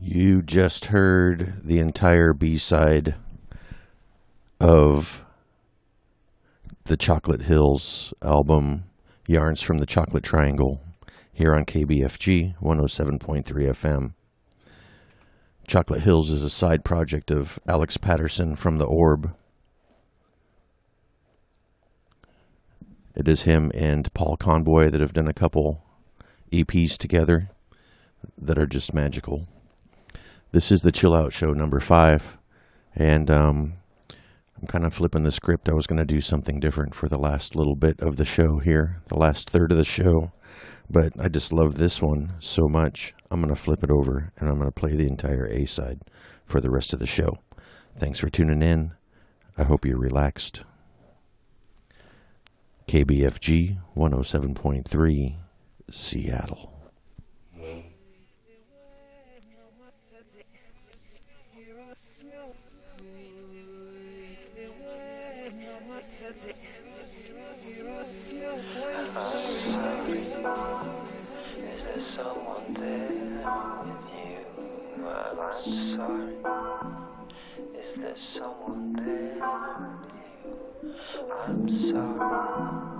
You just heard the entire B-side of the Chocolate Hills album, Yarns from the Chocolate Triangle, here on KBFG 107.3 FM. Chocolate Hills is a side project of Alex Patterson from The Orb. It is him and Paul Conboy that have done a couple EPs together that are just magical. This is the Chill Out Show number 5, and I'm kind of flipping the script. I was going to do something different for the last little bit of the show here, the last third of the show, but I just love this one so much. I'm going to flip it over, and I'm going to play the entire A-side for the rest of the show. Thanks for tuning in. I hope you're relaxed. KBFG 107.3, Seattle. Is there someone there with you? I'm sorry. Is there someone there with you? I'm sorry.